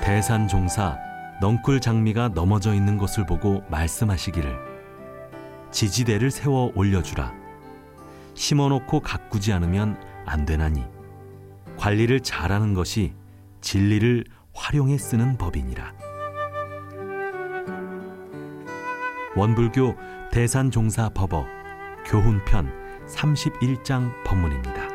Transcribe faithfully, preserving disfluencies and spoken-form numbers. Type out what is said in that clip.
대산종사 넝쿨 장미가 넘어져 있는 것을 보고 말씀하시기를 지지대를 세워 올려주라. 심어놓고 가꾸지 않으면 안 되나니 관리를 잘하는 것이 진리를 활용해 쓰는 법이니라. 원불교 대산종사 법어 교훈편 삼십일 장 법문입니다.